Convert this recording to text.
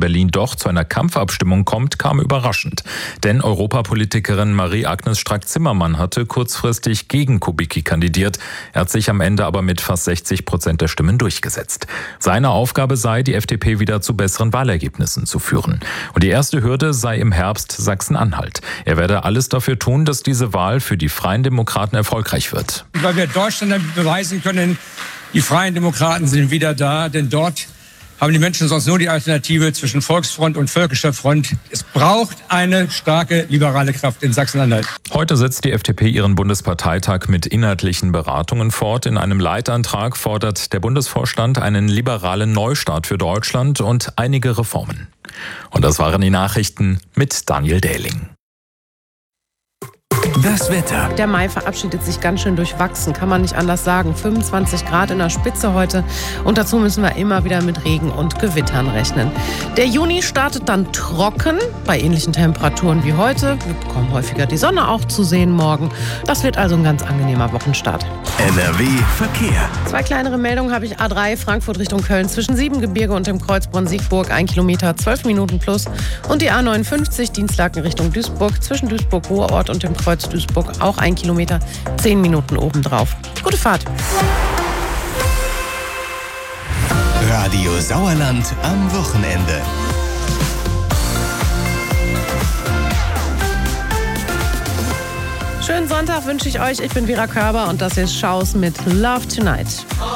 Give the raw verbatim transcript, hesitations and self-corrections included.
Berlin doch zu einer Kampfabstimmung kommt, kam überraschend. Denn Europapolitikerin Marie-Agnes Strack-Zimmermann hatte kurzfristig gegen Kubicki kandidiert. Er hat sich am Ende aber mit fast sechzig Prozent der Stimmen durchgesetzt. Seine Aufgabe sei, die F D P wieder zu besseren Wahlergebnissen zu führen. Und die erste Hürde sei im Herbst Sachsen-Anhalt. Er werde alles dafür tun, dass diese Wahl für die Freien Demokraten erfolgreich wird. Weil wir Deutschland damit beweisen können, die Freien Demokraten sind wieder da, denn dort haben die Menschen sonst nur die Alternative zwischen Volksfront und Völkischer Front. Es braucht eine starke liberale Kraft in Sachsen-Anhalt. Heute setzt die F D P ihren Bundesparteitag mit inhaltlichen Beratungen fort. In einem Leitantrag fordert der Bundesvorstand einen liberalen Neustart für Deutschland und einige Reformen. Und das waren die Nachrichten mit Daniel Dehling. Das Wetter. Der Mai verabschiedet sich ganz schön durchwachsen, kann man nicht anders sagen. fünfundzwanzig Grad in der Spitze heute und dazu müssen wir immer wieder mit Regen und Gewittern rechnen. Der Juni startet dann trocken, bei ähnlichen Temperaturen wie heute. Wir bekommen häufiger die Sonne auch zu sehen morgen. Das wird also ein ganz angenehmer Wochenstart. N R W Verkehr. Zwei kleinere Meldungen habe ich. A drei Frankfurt Richtung Köln zwischen Siebengebirge und dem Kreuz Bonn-Siegburg, ein Kilometer, zwölf Minuten plus. Und die A neunundfünfzig Dienstlaken Richtung Duisburg zwischen Duisburg-Ruhrort und dem Kreuz Duisburg auch ein Kilometer, zehn Minuten obendrauf. Gute Fahrt. Radio Sauerland am Wochenende. Schönen Sonntag wünsche ich euch. Ich bin Vera Körber und das ist Schaus mit Love Tonight.